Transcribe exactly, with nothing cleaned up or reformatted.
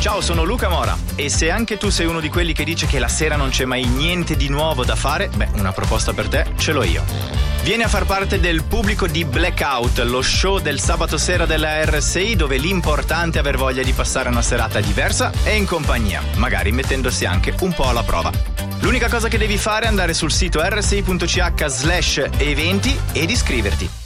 Ciao, sono Luca Mora e se anche tu sei uno di quelli che dice che la sera non c'è mai niente di nuovo da fare, beh, una proposta per te ce l'ho io. Vieni a far parte del pubblico di Blackout, lo show del sabato sera della R S I, dove l'importante è aver voglia di passare una serata diversa e in compagnia, magari mettendosi anche un po' alla prova. L'unica cosa che devi fare è andare sul sito r s i punto c h slash eventi ed iscriverti.